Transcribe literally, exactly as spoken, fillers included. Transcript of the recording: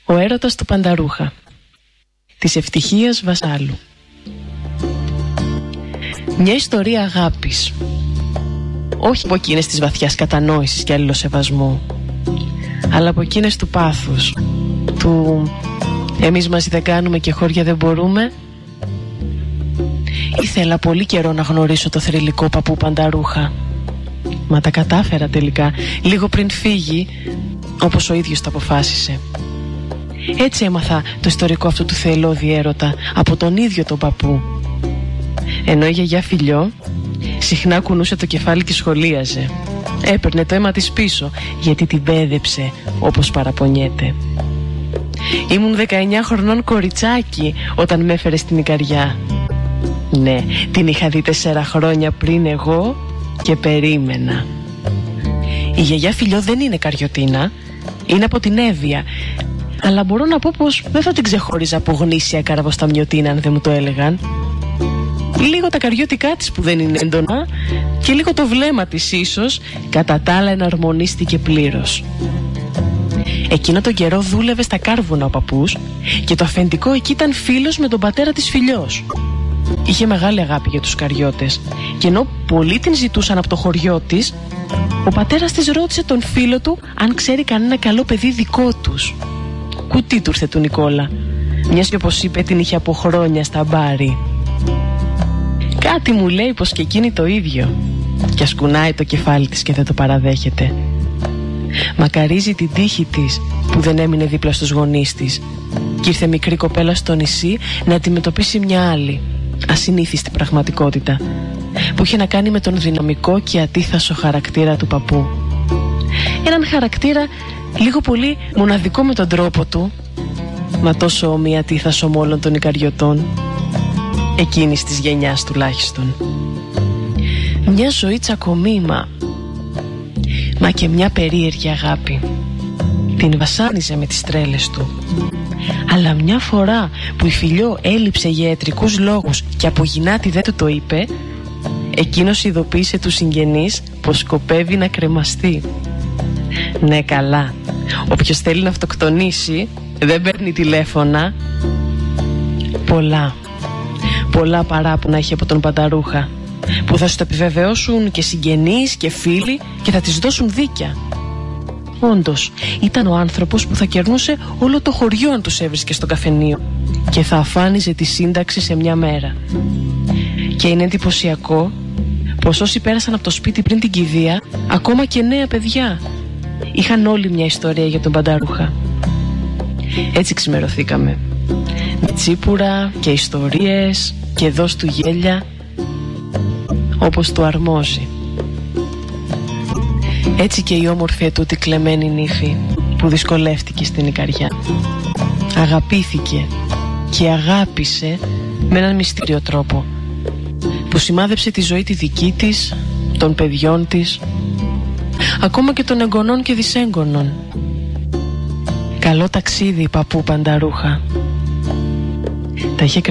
Ο έρωτας του Πανταρούχα, της Ευτυχίας Βασάλου. Μια ιστορία αγάπης, όχι από εκείνες της βαθιάς κατανόησης και αλληλοσεβασμού, αλλά από εκείνες του πάθους, του «εμείς μαζί δεν κάνουμε και χώρια δεν μπορούμε». Ήθελα πολύ καιρό να γνωρίσω το θρυλικό παππού Πανταρούχα, μα τα κατάφερα τελικά, λίγο πριν φύγει, όπως ο ίδιος το αποφάσισε. Έτσι έμαθα το ιστορικό αυτού του θελώδη έρωτα από τον ίδιο τον παππού. Ενώ η γιαγιά Φιλιό συχνά κουνούσε το κεφάλι και σχολίαζε. Έπαιρνε το αίμα της πίσω, γιατί την πέδεψε, όπως παραπονιέται. Ήμουν δεκαεννιά χρονών κοριτσάκι όταν με έφερε στην Ικαριά. Ναι, την είχα δει τέσσερα χρόνια πριν εγώ και περίμενα. Η γιαγιά Φιλιό δεν είναι καριωτίνα, είναι από την Εύβοια, αλλά μπορώ να πω πως δεν θα την ξεχώριζα από γνήσια καραβοσταμιωτίνα αν δεν μου το έλεγαν. Λίγο τα καριώτικά της που δεν είναι έντονα και λίγο το βλέμμα της ίσως, κατά τα άλλα εναρμονίστηκε πλήρως. Εκείνο τον καιρό δούλευε στα κάρβουνα ο παππούς και το αφεντικό εκεί ήταν φίλος με τον πατέρα της Φιλιός. Είχε μεγάλη αγάπη για τους καριώτες και ενώ πολλοί την ζητούσαν από το χωριό της, ο πατέρας της ρώτησε τον φίλο του αν ξέρει κανένα καλό παιδί δικό τους. Κουτί του ήρθε του Νικόλα, μιας και όπως είπε την είχε από χρόνια στα μπάρι. Κάτι μου λέει πως και εκείνη το ίδιο, και ασκουνάει το κεφάλι της και δεν το παραδέχεται. Μακαρίζει την τύχη της που δεν έμεινε δίπλα στους γονείς της και ήρθε μικρή κοπέλα στο νησί να αντιμετωπίσει μια άλλη, ασυνήθιστη πραγματικότητα, που είχε να κάνει με τον δυναμικό και ατίθασο χαρακτήρα του παππού. Έναν χαρακτήρα λίγο πολύ μοναδικό με τον τρόπο του, μα τόσο ομοία ατίθασο με όλων των Ικαριωτών, εκείνης της γενιάς τουλάχιστον. Μια ζωή τσακωμήμα, μα και μια περίεργη αγάπη. Την βασάνιζε με τις τρέλες του. Αλλά μια φορά που η Φιλιό έλειψε για ιατρικούς λόγους και από γυνάτη δεν του το είπε, εκείνος ειδοποίησε τους συγγενείς πως σκοπεύει να κρεμαστεί. Ναι, καλά, όποιος θέλει να αυτοκτονήσει δεν παίρνει τηλέφωνα. Πολλά Πολλά παράπονα έχει από τον Πανταρούχα, που θα σου το επιβεβαιώσουν και συγγενείς και φίλοι και θα τις δώσουν δίκια. Όντως, ήταν ο άνθρωπος που θα κερνούσε όλο το χωριό αν τους έβρισκε στο καφενείο και θα αφάνιζε τη σύνταξη σε μια μέρα. Και είναι εντυπωσιακό πως όσοι πέρασαν από το σπίτι πριν την κηδεία, ακόμα και νέα παιδιά, είχαν όλοι μια ιστορία για τον Πανταρούχα. Έτσι ξημερωθήκαμε, με τσίπουρα και ιστορίες και δώσ' του γέλια, όπως του αρμόζει. Έτσι και η όμορφη ετούτη κλεμμένη νύφη που δυσκολεύτηκε στην Ικαριά. Αγαπήθηκε και αγάπησε με έναν μυστήριο τρόπο που σημάδεψε τη ζωή τη δική της, των παιδιών της, ακόμα και των εγγονών και δυσέγγονων. Καλό ταξίδι, παππού Πανταρούχα. Τα είχε